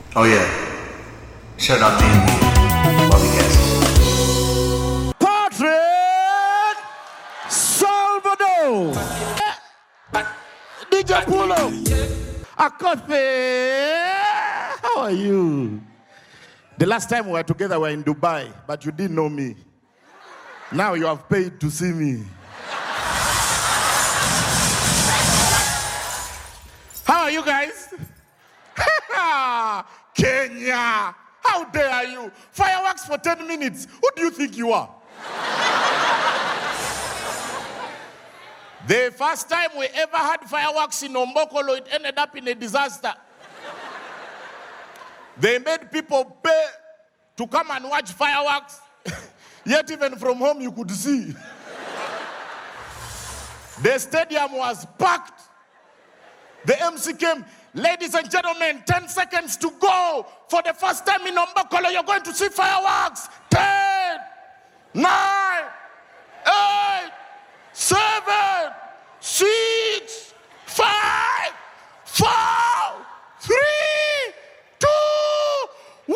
Oh yeah. Shout out to you. Love you guys. Patrick Salvador. DJ Pulo. Akofe. How are you? The last time we were together, we were in Dubai, but you didn't know me. Now you have paid to see me. How are you guys? Kenya! How dare you? Fireworks for 10 minutes. Who do you think you are? The first time we ever had fireworks in Ombokolo, it ended up in a disaster. They made people pay to come and watch fireworks, yet even from home you could see. The stadium was packed. The MC came, ladies and gentlemen, 10 seconds to go. For the first time in Ombokolo, you're going to see fireworks. 10, 9, 8, 7, 6, 5, 4, 3, 2, 1.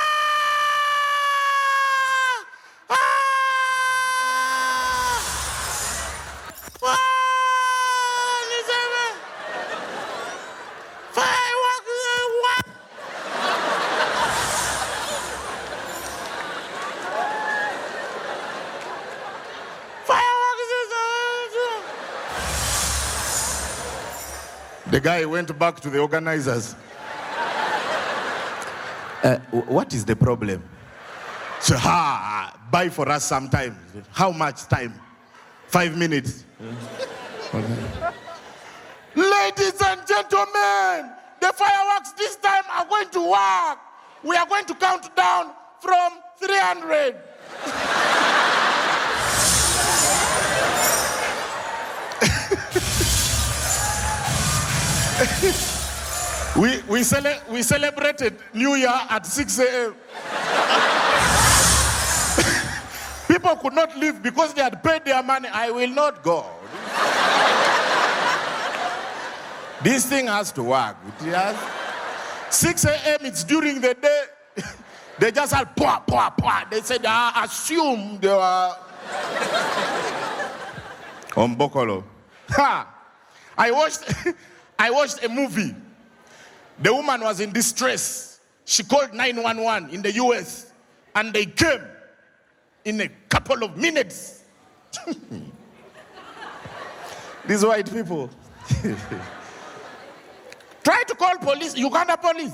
The guy went back to the organizers. What is the problem? So, buy for us some time. How much time? 5 minutes. Okay. Ladies and gentlemen, the fireworks this time are going to work. We are going to count down from 300. we celebrated New Year at 6 a.m. People could not leave because they had paid their money. I will not go. This thing has to work. 6 a.m. it's during the day. They just had pwa, pwa, pwa. They said, assume they were Ombokolo. I watched a movie. The woman was in distress. She called 911 in the US, and they came in a couple of minutes. These white people. Try to call police, Uganda police.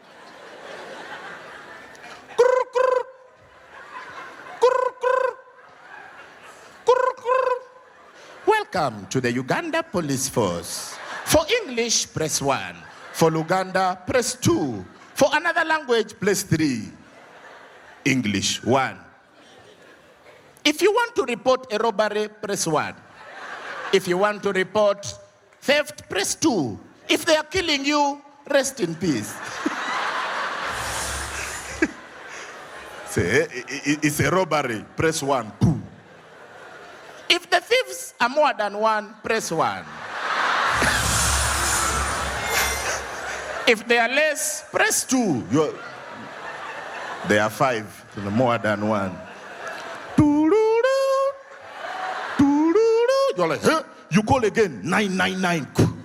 Welcome to the Uganda Police Force. For English, press 1. For Luganda, press 2. For another language, press 3. English, 1. If you want to report a robbery, press 1. If you want to report theft, press 2. If they are killing you, rest in peace. It's a robbery, press 1. If the thieves are more than 1, press 1. If they are less, press 2. They are 5, more than 1. You're like, huh? You call again, 999.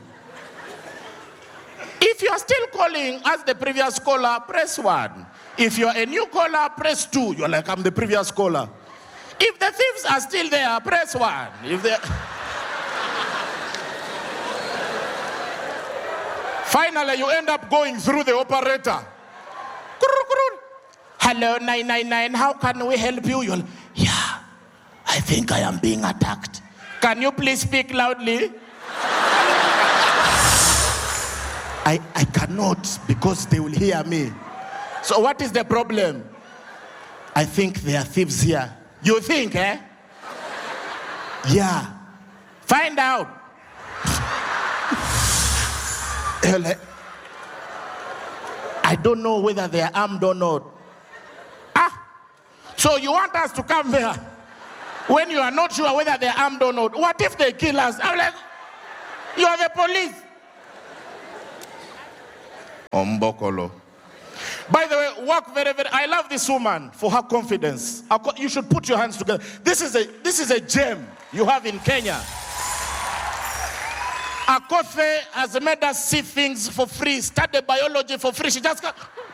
If you are still calling as the previous caller, press 1. If you are a new caller, press 2. You're like, I'm the previous caller. If the thieves are still there, press 1. If they... Finally, you end up going through the operator. Hello, 999, how can we help you? You're like, yeah, I think I am being attacked. Can you please speak loudly? I cannot because they will hear me. So what is the problem? I think there are thieves here. You think, eh? Yeah. Find out. I don't know whether they are armed or not. So you want us to come there when you are not sure whether they are armed or not? What if they kill us? I'm like, you are the police. Ombokolo. By the way, work very, very. I love this woman for her confidence. You should put your hands together. This is a gem you have in Kenya. Akothe has made us see things for free, study biology for free. She just got.